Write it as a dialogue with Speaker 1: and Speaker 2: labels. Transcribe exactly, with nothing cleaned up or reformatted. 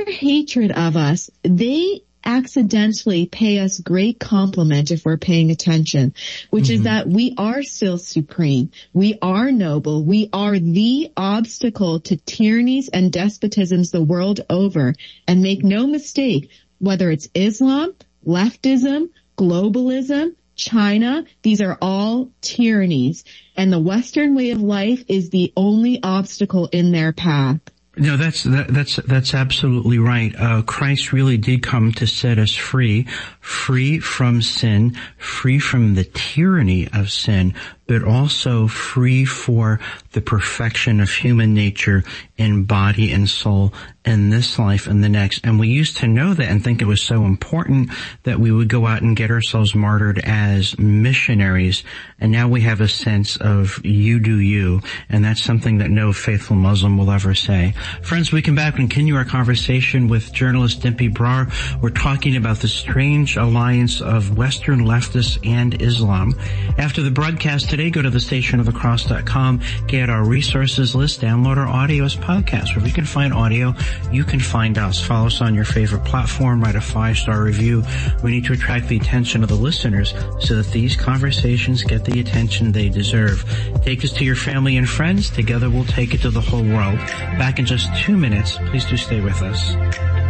Speaker 1: their hatred of us, they accidentally pay us great compliment if we're paying attention, which mm-hmm. is that we are still supreme. We are noble. We are the obstacle to tyrannies and despotisms the world over. And make no mistake, whether it's Islam, leftism, globalism, China, these are all tyrannies. And the Western way of life is the only obstacle in their path.
Speaker 2: No, that's that, that's that's absolutely right. Uh, Christ really did come to set us free, free from sin, free from the tyranny of sin, but also free for the perfection of human nature in body and soul in this life and the next. And we used to know that and think it was so important that we would go out and get ourselves martyred as missionaries. And now we have a sense of you do you. And that's something that no faithful Muslim will ever say. Friends, we come back and continue our conversation with journalist Dimpy Brar. We're talking about the strange alliance of Western leftists and Islam. After the broadcast today, go to the station of the cross dot com, get our resources list, download our audio as podcasts. Wherever you can find audio, you can find us. Follow us on your favorite platform, write a five-star review. We need to attract the attention of the listeners so that these conversations get the attention they deserve. Take us to your family and friends. Together we'll take it to the whole world. Back in just two minutes. Please do stay with us.